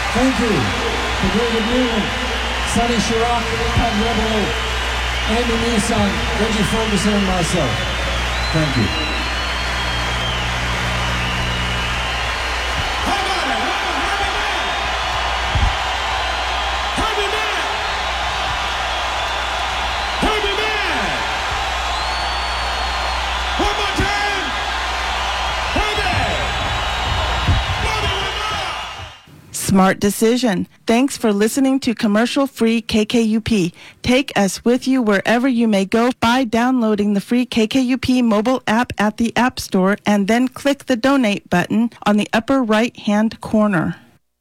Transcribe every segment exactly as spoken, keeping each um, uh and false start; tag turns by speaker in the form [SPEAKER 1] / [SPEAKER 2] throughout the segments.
[SPEAKER 1] Thank you to David Newman, Sonny Chirac, Pat Rebelo, Andy Nissan, Reggie Ferguson, and myself. Thank you.
[SPEAKER 2] Smart decision. Thanks for listening to commercial-free K K U P. Take us with you wherever you may go by downloading the free K K U P mobile app at the App Store and then click the donate button on the upper right-hand corner.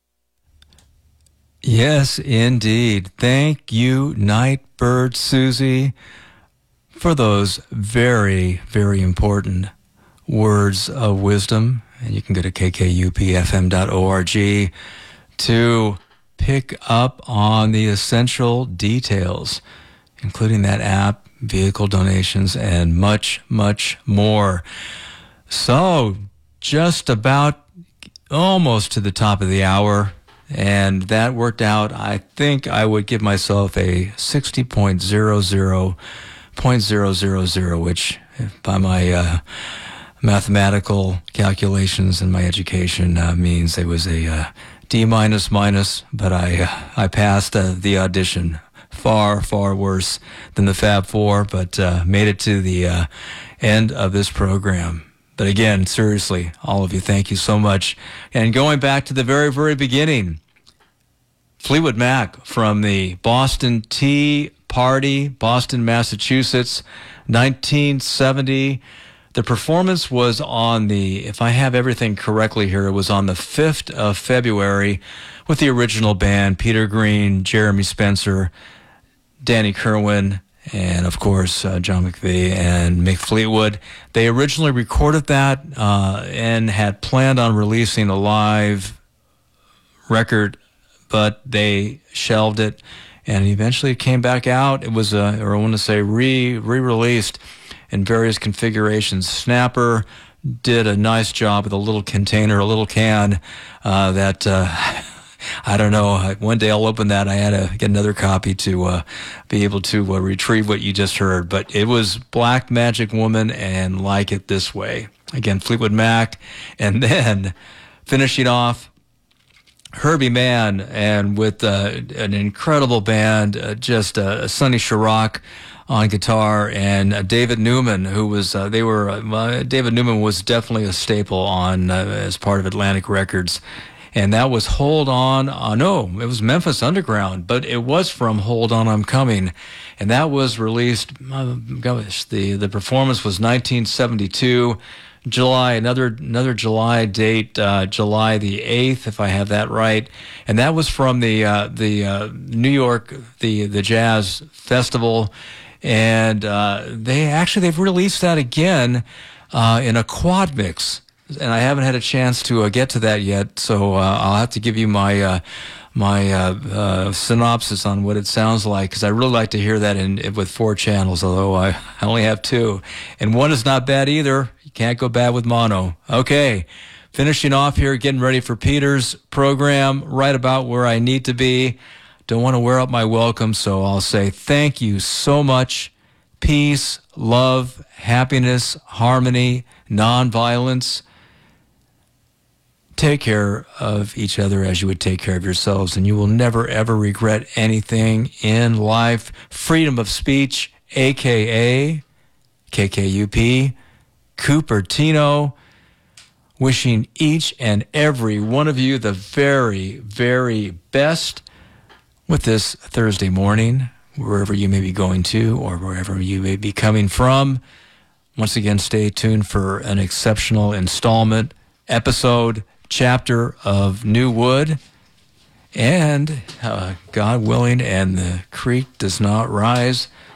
[SPEAKER 3] Yes, indeed. Thank you, Nightbird Susie, for those very, very important words of wisdom. And you can go to k k u p f m dot org to pick up on the essential details, including that app, vehicle donations, and much, much more. So, just about almost to the top of the hour, and that worked out. I think I would give myself a sixty point zero zero point zero zero zero, which by my uh, mathematical calculations and my education uh, means it was a uh, D minus minus, but I uh, I passed uh, the audition. Far, far worse than the Fab Four, but uh, made it to the uh, end of this program. But again, seriously, all of you, thank you so much. And going back to the very, very beginning, Fleetwood Mac from the Boston Tea Party, Boston, Massachusetts, nineteen seventy. The performance was on the, if I have everything correctly here, it was on the fifth of February with the original band, Peter Green, Jeremy Spencer, Danny Kerwin, and of course, uh, John McVie and Mick Fleetwood. They originally recorded that uh, and had planned on releasing a live record, but they shelved it, and eventually it came back out. It was, uh, or I want to say, re, re-released in various configurations. Snapper did a nice job with a little container, a little can uh, that, uh, I don't know, one day I'll open that. I had to get another copy to uh, be able to uh, retrieve what you just heard. But it was Black Magic Woman and Like It This Way. Again, Fleetwood Mac. And then finishing off, Herbie Mann, and with uh, an incredible band, uh, just uh, Sonny Chirac on guitar, and uh, David Newman, who was, uh, they were, uh, David Newman was definitely a staple on, uh, as part of Atlantic Records. And that was Hold On, uh, no, it was Memphis Underground, but it was from Hold On, I'm Coming. And that was released, uh, gosh, the, the performance was nineteen seventy-two, July, another another July date, uh, July the eighth, if I have that right. And that was from the uh, the uh, New York, the, the Jazz Festival. And uh, they actually, they've released that again uh, in a quad mix. And I haven't had a chance to uh, get to that yet, so uh, I'll have to give you my uh, my uh, uh, synopsis on what it sounds like, because I really like to hear that in with four channels, although I, I only have two. And one is not bad either. You can't go bad with mono. Okay, finishing off here, getting ready for Peter's program, right about where I need to be. Don't want to wear out my welcome, so I'll say thank you so much. Peace, love, happiness, harmony, nonviolence. Take care of each other as you would take care of yourselves, and you will never, ever regret anything in life. Freedom of speech, a k a. K K U P, Cupertino, wishing each and every one of you the very, very best with this Thursday morning, wherever you may be going to or wherever you may be coming from. Once again, stay tuned for an exceptional installment, episode, chapter of New Wood. And uh, God willing, and the creek does not rise,